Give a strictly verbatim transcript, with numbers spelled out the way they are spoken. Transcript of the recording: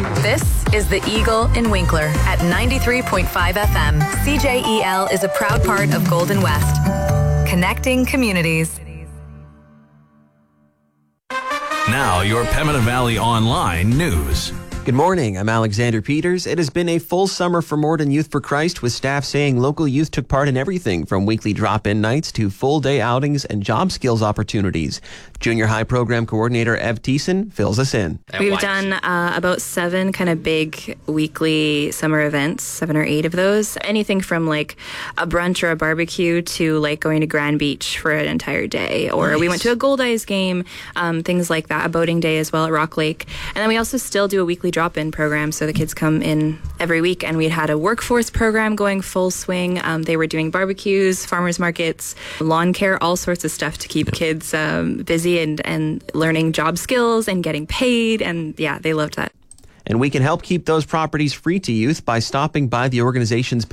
This is The Eagle in Winkler at ninety-three point five F M. C J E L is a proud part of Golden West, connecting communities. Now, your Pembina Valley Online news. Good morning, I'm Alexander Peters. It has been a full summer for Morden Youth for Christ, with staff saying local youth took part in everything from weekly drop-in nights to full-day outings and job skills opportunities. Junior High Program Coordinator Ev Thiessen fills us in. We've done uh, about seven kind of big weekly summer events, seven or eight of those. Anything from like a brunch or a barbecue to like going to Grand Beach for an entire day. Or nice. We went to a Gold Eyes game, um, things like that, a boating day as well at Rock Lake. And then we also still do a weekly drop-in program, so the kids come in every week, and we had a workforce program going full swing. Um, they were doing barbecues, farmers markets, lawn care, all sorts of stuff to keep kids um, busy and, and learning job skills and getting paid, and yeah, they loved that. And we can help keep those properties free to youth by stopping by the organization's